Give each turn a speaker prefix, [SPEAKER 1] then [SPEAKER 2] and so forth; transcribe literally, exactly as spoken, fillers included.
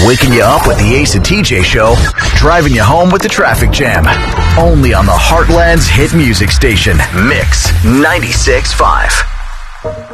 [SPEAKER 1] Waking you up with the Ace and T J Show, driving you home with the traffic jam. Only on the Heartland's hit music station, Mix ninety-six point five.